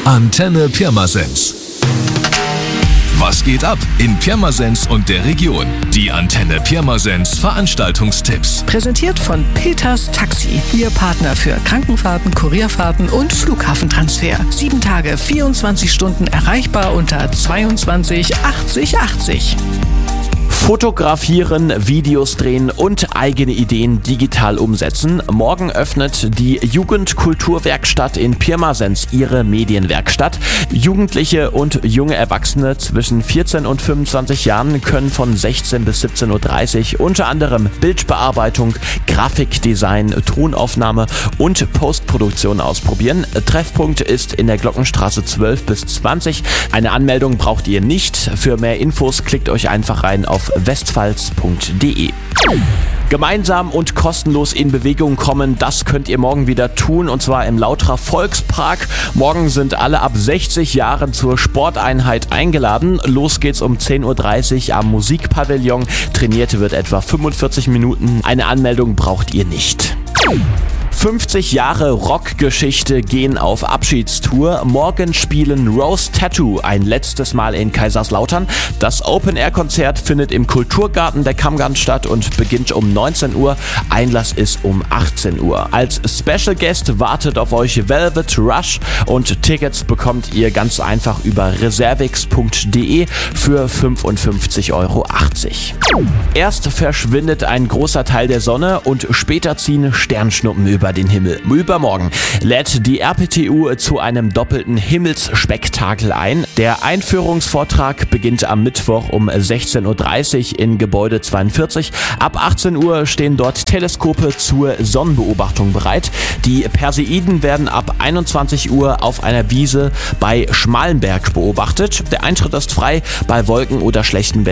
Antenne Pirmasens. Was geht ab in Pirmasens und der Region? Die Antenne Pirmasens Veranstaltungstipps. Präsentiert von Peters Taxi. Ihr Partner für Krankenfahrten, Kurierfahrten und Flughafentransfer. 7 Tage, 24 Stunden erreichbar unter 22 80 80. Fotografieren, Videos drehen und eigene Ideen digital umsetzen. Morgen öffnet die Jugendkulturwerkstatt in Pirmasens ihre Medienwerkstatt. Jugendliche und junge Erwachsene zwischen 14 und 25 Jahren können von 16 bis 17.30 Uhr unter anderem Bildbearbeitung, Grafikdesign, Tonaufnahme und Postproduktion ausprobieren. Treffpunkt ist in der Glockenstraße 12 bis 20. Eine Anmeldung braucht ihr nicht. Für mehr Infos klickt euch einfach rein auf westpfalz.de. Gemeinsam und kostenlos in Bewegung kommen, das könnt ihr morgen wieder tun, und zwar im Lauterer Volkspark. Morgen sind alle ab 60 Jahren zur Sporteinheit eingeladen. Los geht's um 10.30 Uhr am Musikpavillon. Trainiert wird etwa 45 Minuten. Eine Anmeldung braucht ihr nicht. 50 Jahre Rockgeschichte gehen auf Abschiedstour. Morgen spielen Rose Tattoo ein letztes Mal in Kaiserslautern. Das Open-Air-Konzert findet im Kulturgarten der Kammgarn statt und beginnt um 19 Uhr. Einlass ist um 18 Uhr. Als Special Guest wartet auf euch Velvet Rush und Tickets bekommt ihr ganz einfach über reservix.de für 55,80 Euro. Erst verschwindet ein großer Teil der Sonne und später ziehen Sternschnuppen über den Himmel. Übermorgen lädt die RPTU zu einem doppelten Himmelsspektakel ein. Der Einführungsvortrag beginnt am Mittwoch um 16.30 Uhr in Gebäude 42. Ab 18 Uhr stehen dort Teleskope zur Sonnenbeobachtung bereit. Die Perseiden werden ab 21 Uhr auf einer Wiese bei Schmalenberg beobachtet. Der Eintritt ist frei. Bei Wolken oder schlechtem Wetter